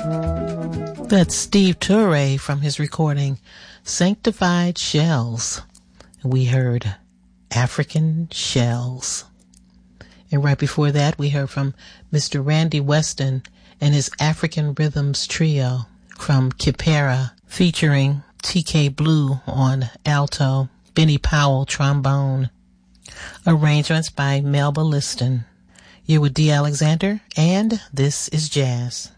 That's Steve Turre from his recording Sanctified Shells. We heard African Shells. And right before that, we heard from Mr. Randy Weston and his African Rhythms Trio from Kipera, featuring T.K. Blue on alto, Benny Powell trombone. Arrangements by Melba Liston. You're with D. Alexander, and this is Jazz.